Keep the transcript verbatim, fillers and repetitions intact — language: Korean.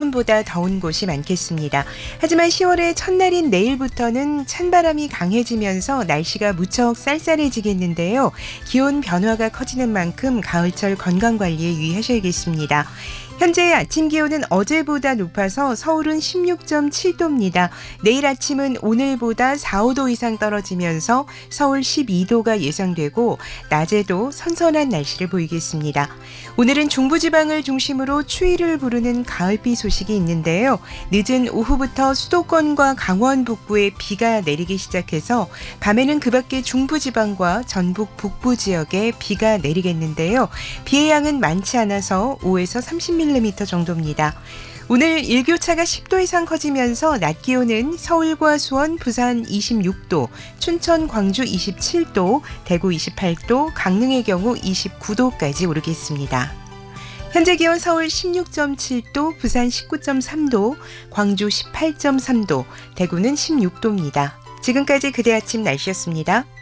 기온보다 더운 곳이 많겠습니다. 하지만 시월의 첫날인 내일부터는 찬바람이 강해지면서 날씨가 무척 쌀쌀해지겠는데요. 기온 변화가 커지는 만큼 가을철 건강관리에 유의하셔야겠습니다. 현재 아침 기온은 어제보다 높아서 서울은 십육 점 칠 도입니다. 내일 아침은 오늘보다 사, 오 도 이상 떨어지면서 서울 십이 도가 예상되고 낮에도 선선한 날씨를 보이겠습니다. 오늘은 중부지방을 중심으로 추위를 부르는 가을비 소식이 있는데요. 늦은 오후부터 수도권과 강원 북부에 비가 내리기 시작해서 밤에는 그 밖에 중부지방과 전북 북부 지역에 비가 내리겠는데요. 비의 양은 많지 않아서 오에서 삼십 밀리미터 정도입니다. 오늘 일교차가 십 도 이상 커지면서 낮 기온은 서울과 수원, 부산 이십육 도, 춘천, 광주 이십칠 도, 대구 이십팔 도, 강릉의 경우 이십구 도까지 오르겠습니다. 현재 기온 서울 십육 점 칠 도, 부산 십구 점 삼 도, 광주 십팔 점 삼 도, 대구는 십육 도입니다. 지금까지 그대 아침 날씨였습니다.